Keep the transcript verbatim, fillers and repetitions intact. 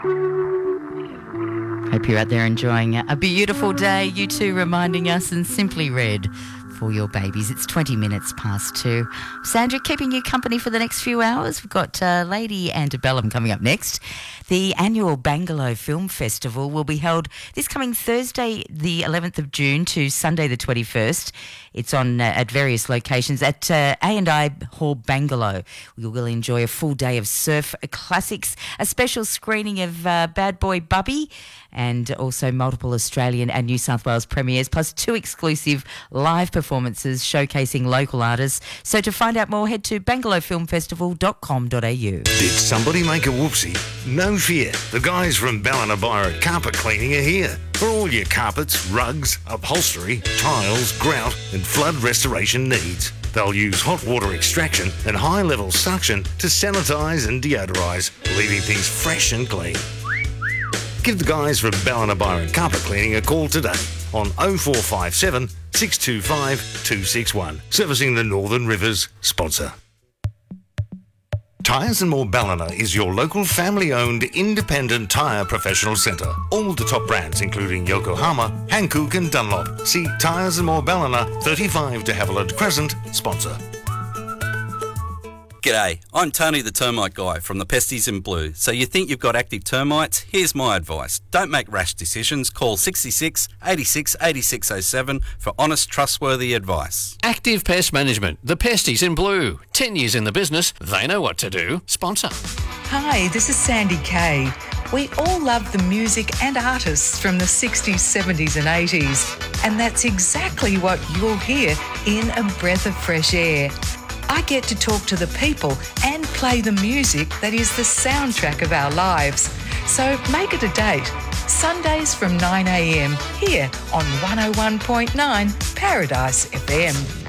Hope you're out there enjoying a beautiful day. You two reminding us and Simply Red for your babies. It's twenty minutes past two. Sandra, keeping you company for the next few hours. We've got uh, Lady Antebellum coming up next. The annual Bangalow Film Festival will be held this coming Thursday, the eleventh of June to Sunday, the twenty-first. It's on uh, at various locations at uh, A and I Hall Bangalow. We will enjoy a full day of surf classics, a special screening of uh, Bad Boy Bubby, and also multiple Australian and New South Wales premieres, plus two exclusive live performances showcasing local artists. So to find out more, head to bangalow film festival dot com dot a u. Did somebody make a whoopsie? No fear. The guys from Ballina Byron Carpet Cleaning are here. For all your carpets, rugs, upholstery, tiles, grout and flood restoration needs. They'll use hot water extraction and high-level suction to sanitise and deodorise, leaving things fresh and clean. Give the guys from Ballina Byron Carpet Cleaning a call today on oh four five seven, six two five, two six one. Servicing the Northern Rivers sponsor. Tyres and More Ballina is your local family-owned independent tyre professional centre. All the top brands including Yokohama, Hankook and Dunlop. See Tyres and More Ballina, thirty-five de Havilland Crescent, sponsor. G'day, I'm Tony the Termite Guy from the Pesties in Blue. So you think you've got active termites? Here's my advice. Don't make rash decisions. Call sixty-six, eighty-six, eighty-six oh seven for honest, trustworthy advice. Active Pest Management, the Pesties in Blue. Ten years in the business, they know what to do. Sponsor. Hi, this is Sandy Kay. We all love the music and artists from the sixties, seventies and eighties. And that's exactly what you'll hear in A Breath of Fresh Air. I get to talk to the people and play the music that is the soundtrack of our lives. So make it a date. Sundays from nine a m here on one oh one point nine Paradise F M.